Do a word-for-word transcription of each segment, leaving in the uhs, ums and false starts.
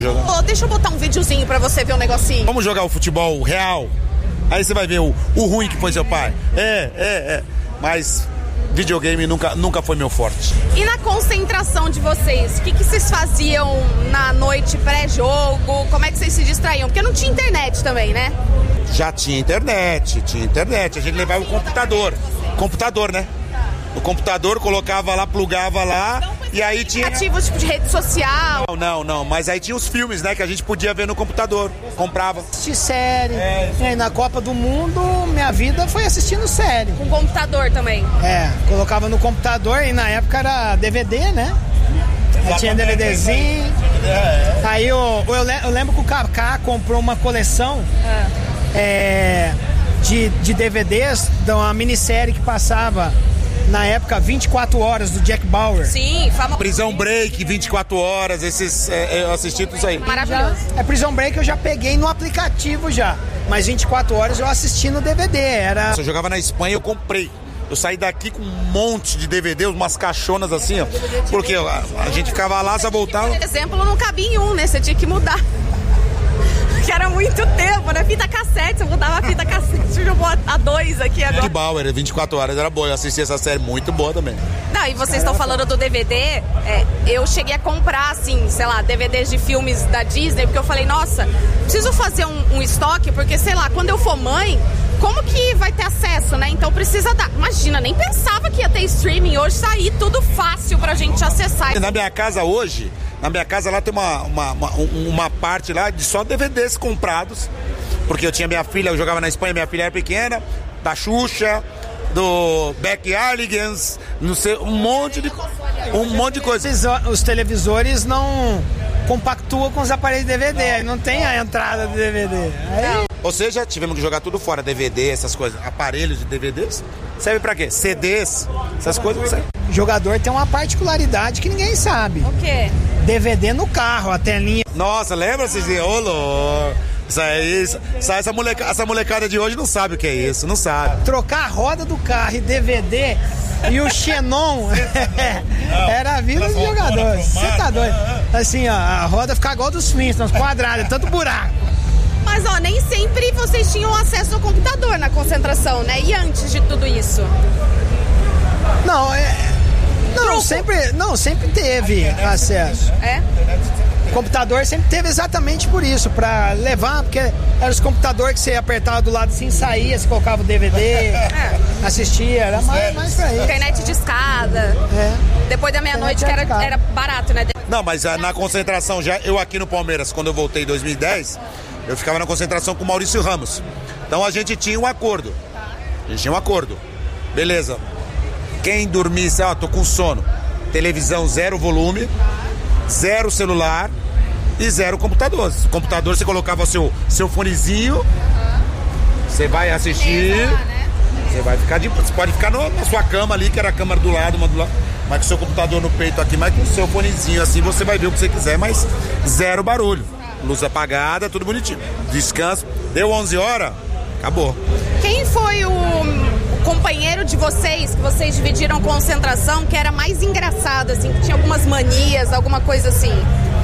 Oh, deixa eu botar um videozinho pra você ver um negocinho. Vamos jogar o futebol real. Aí você vai ver o, o ruim que foi seu pai. É, é, é. Mas videogame nunca, nunca foi meu forte. E na concentração de vocês, o que, que vocês faziam na noite pré-jogo? Como é que vocês se distraíam? Porque não tinha internet também, né? Já tinha internet, tinha internet. A gente levava o computador. Computador, né? O computador colocava lá, plugava lá. E aí tinha... Ativos tipo de rede social. Não, não, não. Mas aí tinha os filmes, né? Que a gente podia ver no computador. Comprava. Assistir série. É. E aí na Copa do Mundo, minha vida foi assistindo série. Com computador também. É, colocava no computador e na época era D V D, né? Aí tinha DVDzinho. É. Aí eu, eu, eu lembro que o Kaká comprou uma coleção é. É, de, de D V Ds de uma minissérie que passava... Na época, vinte e quatro horas, do Jack Bauer. Sim, famoso. Prison Break, vinte e quatro horas, esses, é, eu assisti tudo isso aí. Maravilhoso. Já, é, Prison Break eu já peguei no aplicativo já, mas vinte e quatro horas eu assisti no D V D, era... Eu jogava na Espanha, eu comprei. Eu saí daqui com um monte de D V D, umas caixonas assim, ó, porque a, a gente ficava lá, só voltava... Por exemplo, não cabia em um, né? Você tinha que mudar. Que era muito tempo, né? Fita cassete, você mudava a fita cassete, jogou a dois aqui agora. De Bauer, vinte e quatro horas, era boa. Eu assisti essa série muito boa também. Não, e vocês estão falando do D V D, é, eu cheguei a comprar, assim, sei lá, D V Ds de filmes da Disney, porque eu falei, nossa, preciso fazer um, um estoque, porque, sei lá, quando eu for mãe, como que vai ter acesso, né? Então precisa dar... Imagina, nem pensava que ia ter streaming, hoje sair tudo fácil pra gente acessar. Na minha casa hoje... Na minha casa lá tem uma, uma, uma, uma parte lá de só D V Ds comprados. Porque eu tinha minha filha, eu jogava na Espanha, minha filha era pequena, da Xuxa, do Backyardigans, não sei, um monte de, um monte de coisa. Os televisores não compactuam com os aparelhos de D V D, aí não tem a entrada do D V D. Aí... Ou seja, tivemos que jogar tudo fora, D V D, essas coisas, aparelhos de D V Ds. Serve pra quê? C Ds, essas coisas não servem. O jogador tem uma particularidade que ninguém sabe. O quê? D V D no carro, a telinha. Nossa, lembra? Vocês diziam, ô louco. Isso aí, isso, essa, moleca, essa molecada de hoje não sabe o que é isso, não sabe. Trocar a roda do carro e D V D e o Xenon era a vida do jogador. Você tá doido? Assim, ó, a roda fica igual dos Flintstones, quadrada, tanto buraco. Mas, ó, nem sempre vocês tinham acesso ao computador na concentração, né? E antes de tudo isso? Não, é... Não, sempre, não, sempre teve acesso. É? O computador sempre teve exatamente por isso, pra levar, porque eram os computadores que você apertava do lado assim, saía, você colocava o D V D, é. assistia, era mais, mais pra isso. Internet de escada. É. Depois da meia-noite, que era, era barato, né? Não, mas na concentração, já eu aqui no Palmeiras, quando eu voltei em dois mil e dez, eu ficava na concentração com o Maurício Ramos. Então a gente tinha um acordo. A gente tinha um acordo. Beleza. Quem dormisse, ó, tô com sono. Televisão zero volume, zero celular e zero computador. Computador você colocava seu, seu fonezinho, você vai assistir, você vai ficar de. Você pode ficar no, na sua cama ali, que era a câmera do lado, uma do lado, mas com o seu computador no peito aqui, mas com o seu fonezinho assim, você vai ver o que você quiser, mas zero barulho. Luz apagada, tudo bonitinho. Descanso. Deu onze horas, acabou. Quem foi o companheiro de vocês, que vocês dividiram concentração, que era mais engraçado, assim, que tinha algumas manias, alguma coisa assim?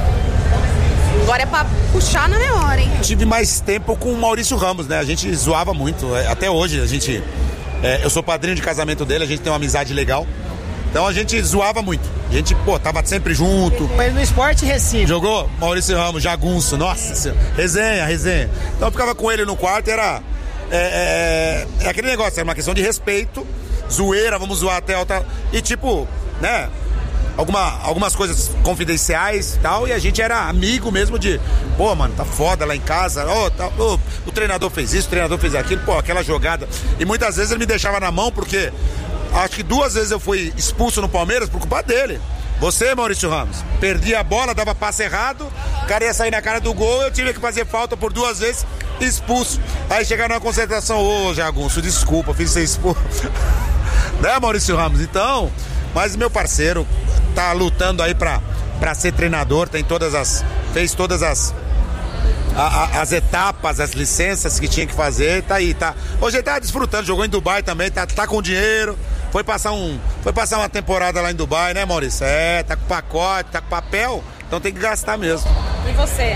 Agora é pra puxar na hora, hein? Tive mais tempo com o Maurício Ramos, né? A gente zoava muito, até hoje a gente... É, eu sou padrinho de casamento dele, a gente tem uma amizade legal. Então a gente zoava muito. A gente, pô, tava sempre junto. Mas no Esporte Recife. Jogou? Maurício Ramos, Jagunço, nossa senhora. Resenha, resenha. Então eu ficava com ele no quarto, era... É, é, é aquele negócio, é uma questão de respeito, zoeira, vamos zoar até alta. E tipo, né? Alguma, algumas coisas confidenciais e tal, e a gente era amigo mesmo de, pô, mano, tá foda lá em casa, oh, tá, oh, o treinador fez isso, o treinador fez aquilo, pô, aquela jogada. E muitas vezes ele me deixava na mão, porque acho que duas vezes eu fui expulso no Palmeiras por culpa dele. Você, Maurício Ramos, perdi a bola, dava passe errado, o cara ia sair na cara do gol, eu tive que fazer falta por duas vezes, expulso. Aí chegaram na concentração, ô, Jagunço, desculpa, fiz você expulso. Né, Maurício Ramos? Então, mas meu parceiro tá lutando aí pra, pra ser treinador, tem todas as, fez todas as, a, a, as etapas, as licenças que tinha que fazer, tá aí, tá. Hoje ele tá desfrutando, jogou em Dubai também, tá, tá com dinheiro. Foi passar, um, foi passar uma temporada lá em Dubai, né, Maurício? É, tá com pacote, tá com papel, então tem que gastar mesmo. E você?